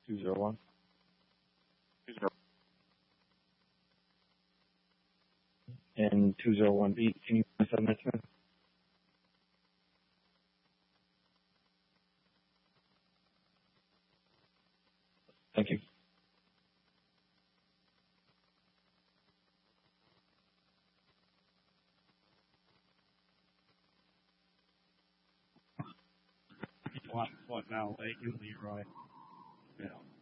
201. And 201B, can you press on that, Smith? Thank you. What now, Leroy? Yeah.